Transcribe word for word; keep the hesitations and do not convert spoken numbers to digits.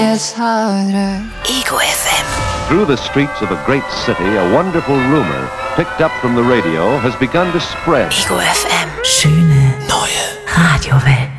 It's harder. Ego F M. Through the streets of a great city, a wonderful rumor, picked up from the radio, has begun to spread. Ego F M. Schöne neue Radiowelt.